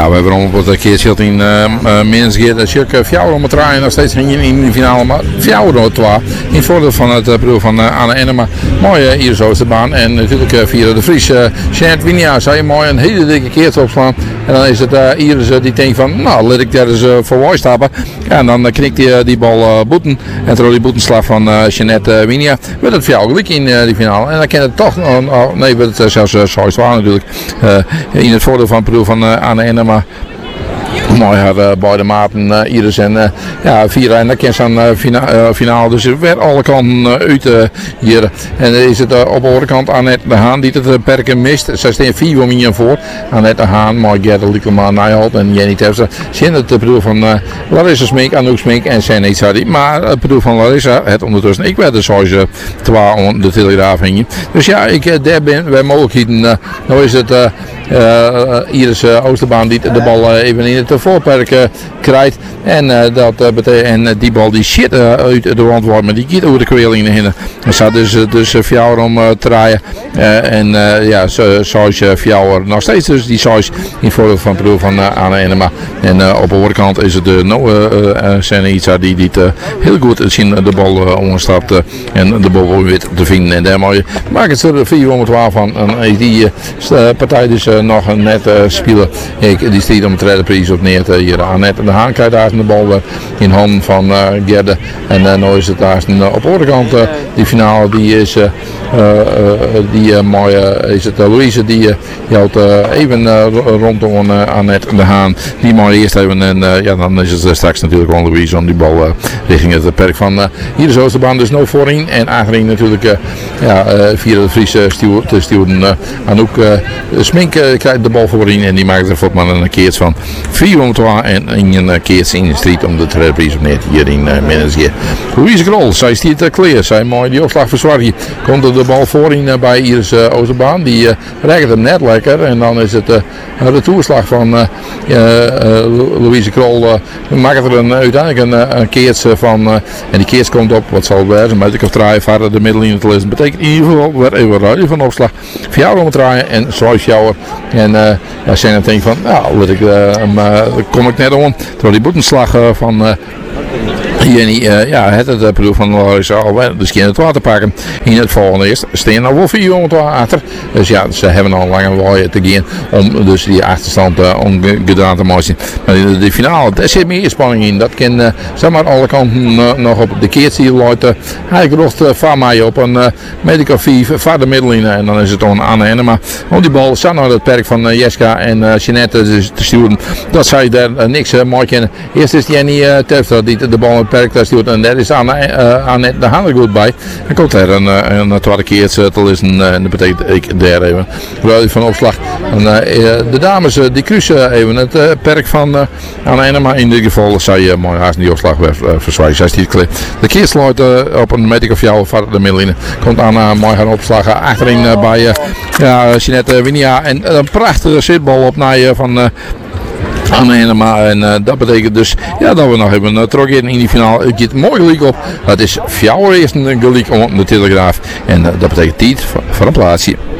Ja, we hebben op het keertje in Minsk dat je fjouwer om het draaien nog steeds in de finale, maar fjouwer door het in het voordeel van het proef van Anne Enema. Mooie Iris Oosterbaan en natuurlijk via de Vries Jeanette Winia zou je mooi een hele dikke keert opslaan. En dan is het Iris die denkt van, nou laat ik daar eens voor mooi stappen. Ja, en dan knikt hij die bal boeten. En terwijl die boetenslag van Jeanette Winia werd het fjouwer gelijk in die finale. En dan kan het toch, nee, werd het zelfs zoals waar natuurlijk in het voordeel van het proef van Anne Enema. Mooi haar beide maten Iris en ja, 4 en dan kan ze aan finale. Dus er werd alle kanten uit hier. En dan is het op de andere kant Annette de Haan die het perken mist. Ze staan 4 minuten voor. Annette de Haan, mooi Gerda Liekema Nijholt en Jenny Tefse. Ze hebben het bedoel van Larissa Smink, Anouk Smink en Senny Sadi. Maar het bedoel van Larissa, het ondertussen. Ik werd dus zoals 2 aan de Telegraaf hingen. Dus ja, ik daar ben bij mogelijkheden. Nou is het Iris Oosterbaan die de bal even in het voorperk krijgt. En dat betekent die bal die shit uit de rand wordt, maar die gaat over de kwelingen heen. Er staat dus fjouwer om te draaien. En ja, zoals fjouwer nog steeds dus die zoals in voordeel van het proef van Anne Enema. En op de andere kant is het de Senitza die het heel goed zien de bal omstapt en de bal weer te vinden. En daarmee maakt het er 4-12 van. En die partij dus nog net spelen. Die stiet om het derde prijs op neer te hier aan net. De Haan krijgt daar de bal in handen van Gerde. En nu is het daar op de andere kant die finale die is mooie is het Louise die houdt even rondom Annette de Haan. Die mooi eerst even en ja, dan is het straks natuurlijk gewoon Louise om die bal richting het perk van hier is Oosterbaan dus nog voorin en achterin natuurlijk ja, via de Friese te sturen Anouk Smink krijgt de bal voorin en die maakt er voortman een keertje van 4-12 en een keertje in de strijd om de tweede prijs op net hier in Minsk. Louise Krol, zij stiert clear, zij mooi die opslag verzwaart. Komt er de bal voorin bij Iris Oosterbaan, die reikt hem net lekker en dan is het een retourslag van Louise Krol, maakt er uiteindelijk een keertje van en die keertje komt op, wat zal het zijn, maar ik heb draaien verder de middellijn te lezen, betekent in ieder geval weer even ruilen van opslag, fjouwer om het draaien en zoals fjouwer en ja, zijn dan denk van, nou, kom ik net om, terwijl die boetenslag van Jenny, ja, het proef van Larissa alweer dus in het water pakken in het volgende eerst. Steen al wel 4 achter. Dus ja, ze hebben al een lange waai te gaan om dus die achterstand ongedaan te maken. Maar in de finale, daar zit meer spanning in. Dat kan zeg maar alle kanten nog op de keertje hier luiden. Hij krijgt van mij op een medical 5 van de middeline en dan is het dan Anne Enema. Om die bal staat naar het perk van Jeska en Jeanette te sturen. Dat zij daar niks mooi kennen. Eerst is Jenny Tefter die de bal perk daar stuurt en daar is Annette de Haan er goed bij. En komt er een tweede keer te lezen en dat betekent ik daar even van opslag. En, de dames die kruisen even het perk van Anne Enema in dit geval zij mooi haast die opslag verzwijgen. Zij stiert klaar. De keer sluit op een meter of jou van de middeline. Komt aan mooi gaan opslagen achterin bij Jeanette Winia en een prachtige zitbal op naar van Anne Enema en dat betekent dus ja, dat we nog even terug in die finale. Het gaat mooi gelijk op. Het is fjouwer eerst een gelijk om de Telegraaf en dat betekent tijd voor een plaatsje.